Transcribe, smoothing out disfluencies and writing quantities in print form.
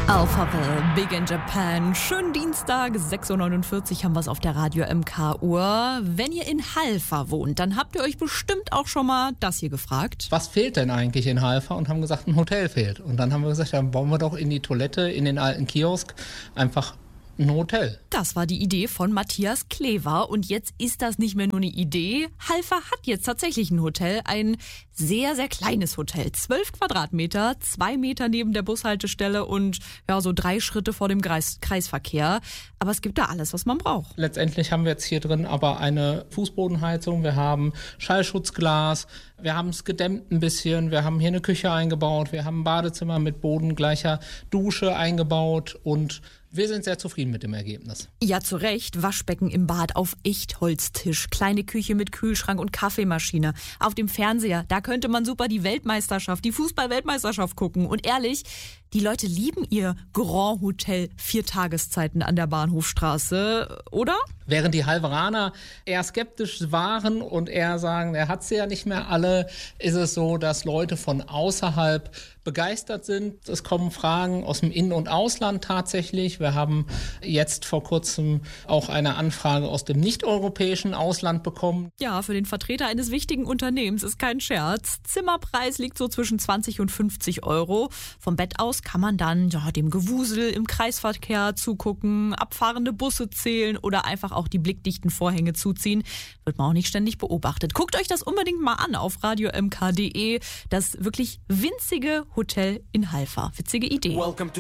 Alphaville, Big in Japan. Schönen Dienstag, 6.49 Uhr haben wir es auf der Radio MK Uhr. Wenn ihr in Halver wohnt, dann habt ihr euch bestimmt auch schon mal das hier gefragt. Was fehlt denn eigentlich in Halver? Und haben gesagt, ein Hotel fehlt. Und dann haben wir gesagt, dann bauen wir doch in die Toilette, in den alten Kiosk, einfach ein Hotel. Das war die Idee von Matthias Klever und jetzt ist das nicht mehr nur eine Idee. Halver hat jetzt tatsächlich ein Hotel, ein sehr, sehr kleines Hotel. 12 Quadratmeter, 2 Meter neben der Bushaltestelle und ja, so 3 Schritte vor dem Kreisverkehr. Aber es gibt da alles, was man braucht. Letztendlich haben wir jetzt hier drin aber eine Fußbodenheizung, wir haben Schallschutzglas, wir haben es gedämmt ein bisschen, wir haben hier eine Küche eingebaut, wir haben ein Badezimmer mit bodengleicher Dusche eingebaut und wir sind sehr zufrieden mit dem Ergebnis. Ja, zu Recht. Waschbecken im Bad auf Echtholztisch, kleine Küche mit Kühlschrank und Kaffeemaschine. Auf dem Fernseher, da könnte man super die Weltmeisterschaft, die Fußball-Weltmeisterschaft gucken. Und ehrlich, die Leute lieben ihr Grand Hotel 4 Tageszeiten an der Bahnhofstraße, oder? Während die Halveraner eher skeptisch waren und eher sagen, er hat sie ja nicht mehr alle, ist es so, dass Leute von außerhalb begeistert sind. Es kommen Fragen aus dem In- und Ausland tatsächlich. Wir haben jetzt vor kurzem auch eine Anfrage aus dem nicht-europäischen Ausland bekommen. Ja, für den Vertreter eines wichtigen Unternehmens ist kein Scherz. Zimmerpreis liegt so zwischen 20 und 50 Euro. Vom Bett aus kann man dann dem Gewusel im Kreisverkehr zugucken, abfahrende Busse zählen oder einfach auch die blickdichten Vorhänge zuziehen. Wird man auch nicht ständig beobachtet. Guckt euch das unbedingt mal an auf radiomk.de. Das wirklich winzige Hotel in Halver. Witzige Idee.